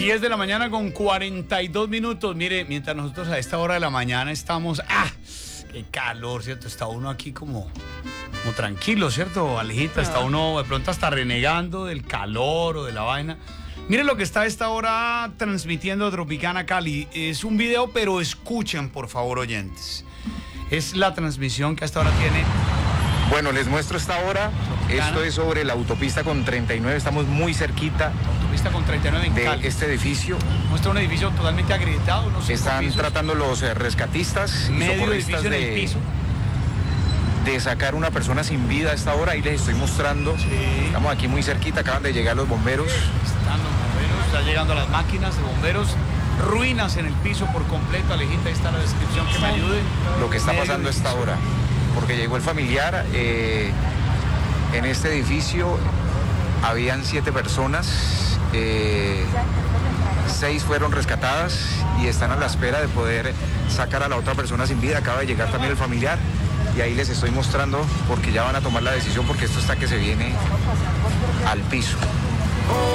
10 de la mañana con 42 minutos. Mire, mientras nosotros a esta hora de la mañana estamos... ¡Ah! ¡Qué calor!, ¿cierto? Está uno aquí como tranquilo, ¿cierto, Alejita? Está uno de pronto hasta renegando del calor o de la vaina. Mire lo que está a esta hora transmitiendo Tropicana Cali. Es un video, pero escuchen, por favor, oyentes. Es la transmisión que hasta ahora tiene... Bueno, les muestro esta hora. Esto es sobre la autopista con 39. Estamos muy cerquita. Autopista con 39 en de Cali. este edificio. Muestra un edificio totalmente agrietado. Están tratando los rescatistas y socorristas de sacar una persona sin vida a esta hora. Ahí les estoy mostrando. Sí. Estamos aquí muy cerquita. Acaban de llegar los bomberos. Están los bomberos. Están llegando las máquinas de bomberos. Ruinas en el piso por completo. Alejita, ahí está la descripción que me ayude. Lo que está pasando a esta hora. Porque llegó el familiar. En este edificio habían 7 personas, 6 fueron rescatadas y están a la espera de poder sacar a la otra persona sin vida. Acaba de llegar también el familiar y ahí les estoy mostrando porque ya van a tomar la decisión porque esto está que se viene al piso.